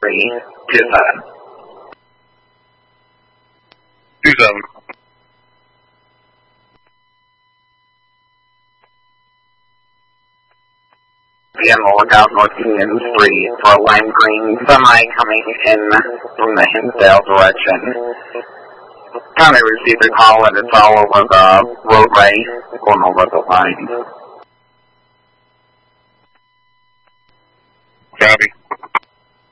27. 27. Be on the lookout north Union Street for a lime green semi coming in from the Hinsdale direction. County receiving call and it's all over the roadway going over the line. Copy.